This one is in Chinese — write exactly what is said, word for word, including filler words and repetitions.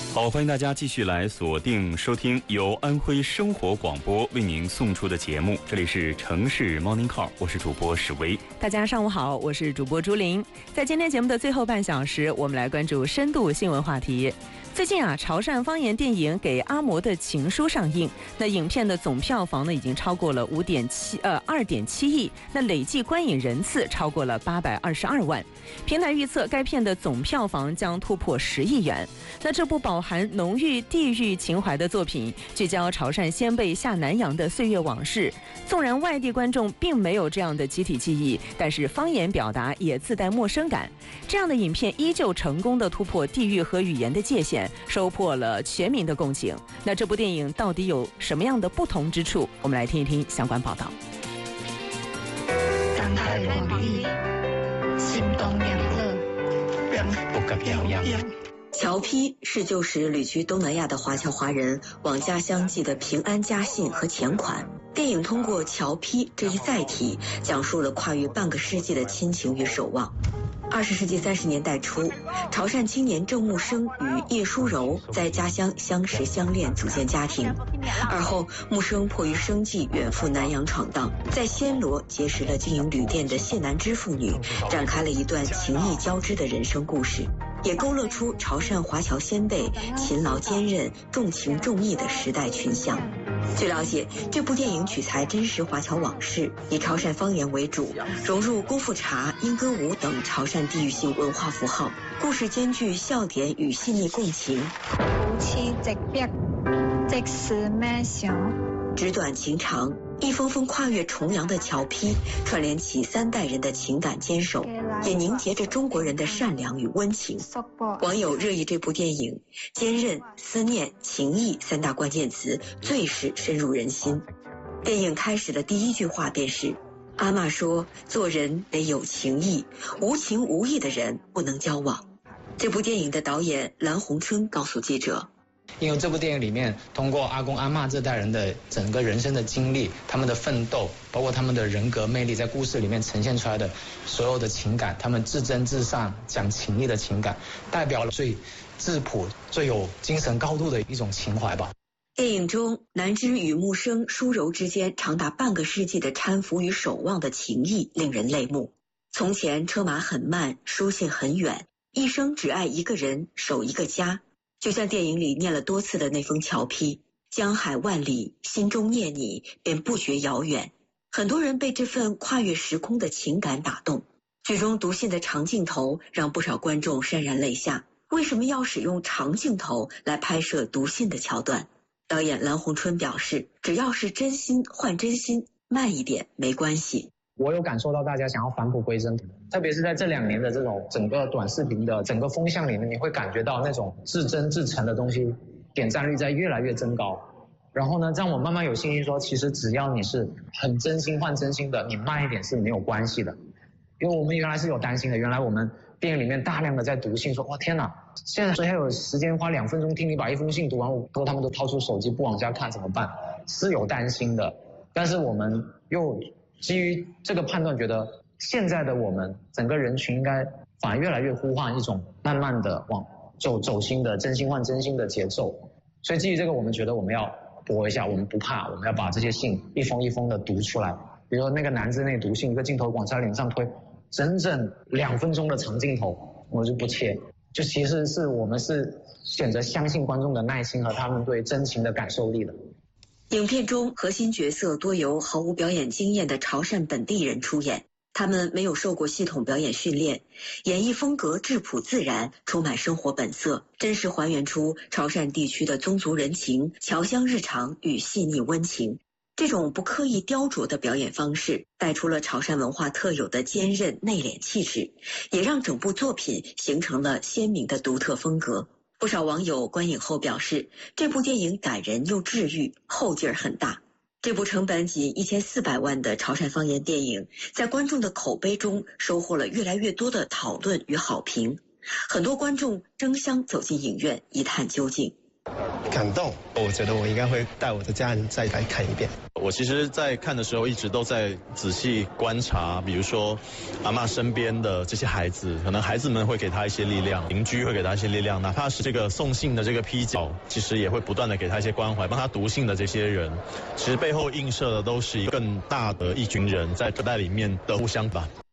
好，欢迎大家继续来锁定收听由安徽生活广播为您送出的节目，这里是城市 Morning Call， 我是主播史威。 大家上午好，我是主播朱琳。在今天节目的最后半小时，我们来关注深度新闻话题。最近啊，潮汕方言电影《给阿嬷的情书》上映，那影片的总票房呢已经超过了五点七呃二点七亿，那累计观影人次超过了八百二十二万。平台预测该片的总票房将突破十亿元。那这部饱含浓郁地域情怀的作品，聚焦潮汕先辈下南洋的岁月往事。纵然外地观众并没有这样的集体记忆，但是方言表达也自带陌生感。这样的影片依旧成功的突破地域和语言的界限，收获了全民的共情。那这部电影到底有什么样的不同之处？我们来听一听相关报道。 当台湾语，心动两乐，不可表扬。 侨批是旧时旅居东南亚的华侨华人往家乡寄的平安家信和钱款。电影通过侨批这一载体，讲述了跨越半个世纪的亲情与守望。二十世纪三十年代初，潮汕青年郑木生与叶淑柔在家乡相识相恋，组建家庭。而后，木生迫于生计远赴南洋闯荡，在暹罗结识了经营旅店的谢南枝妇女，展开了一段情谊交织的人生故事，也勾勒出潮汕华侨先辈勤劳坚韧、重情重义的时代群像。据了解，这部电影取材真实华侨往事，以潮汕方言为主，融入功夫茶、莺歌舞等潮汕地域性文化符号，故事兼具笑点与细腻共情。纸短情长，一封封跨越重洋的侨批，串联起三代人的情感坚守，也凝结着中国人的善良与温情。网友热议这部电影，坚韧、思念、情谊三大关键词最是深入人心。电影开始的第一句话便是：阿嬷说，做人得有情义，无情无义的人不能交往。这部电影的导演蓝洪春告诉记者， 因为这部电影里面通过阿公阿嬷这代人的整个人生的经历，他们的奋斗，包括他们的人格魅力，在故事里面呈现出来的所有的情感，他们至真至善讲情义的情感，代表了最质朴最有精神高度的一种情怀吧。 电影中南枝与木生、淑柔之间长达半个世纪的搀扶与守望的情谊令人泪目。从前车马很慢，书信很远，一生只爱一个人，守一个家。就像电影里念了多次的那封侨批，江海万里，心中念你，便不觉遥远。很多人被这份跨越时空的情感打动。剧中读信的长镜头让不少观众潸然泪下。为什么要使用长镜头来拍摄读信的桥段？导演蓝洪春表示，只要是真心换真心，慢一点没关系。 我有感受到大家想要返璞归真，特别是在这两年的这种整个短视频的整个风向里面，你会感觉到那种至真至诚的东西点赞率在越来越增高。然后呢，让我慢慢有信心说，其实只要你是很真心换真心的，你慢一点是没有关系的。因为我们原来是有担心的，原来我们电影里面大量的在读信，说哇天哪，现在谁还有时间花两分钟听你把一封信读完，多他们都掏出手机不往下看怎么办？是有担心的，但是我们又基于这个判断，觉得现在的我们整个人群应该反而越来越呼唤一种慢慢的往走走心的真心换真心的节奏。所以基于这个，我们觉得我们要搏一下，我们不怕，我们要把这些信一封一封的读出来。比如说那个男子那读信，一个镜头往他脸上推，整整两分钟的长镜头，我就不切。就其实是我们是选择相信观众的耐心和他们对真情的感受力的。 影片中核心角色多由毫无表演经验的潮汕本地人出演，他们没有受过系统表演训练，演绎风格质朴自然，充满生活本色，真实还原出潮汕地区的宗族人情、侨乡日常与细腻温情。这种不刻意雕琢的表演方式，带出了潮汕文化特有的坚韧内敛气质，也让整部作品形成了鲜明的独特风格。不少网友观影后表示，这部电影感人又治愈，后劲儿很大。这部成本仅一千四百万的潮汕方言电影，在观众的口碑中收获了越来越多的讨论与好评，很多观众争相走进影院一探究竟。 感动，我觉得我应该会带我的家人再来看一遍。 我我其实在看的时候一直都在仔细观察，比如说阿嬷身边的这些孩子，可能孩子们会给他一些力量，邻居会给他一些力量，哪怕是这个送信的这个批角，其实也会不断的给他一些关怀，帮他读信的这些人，其实背后映射的都是一个更大的一群人在时代里面的互相吧。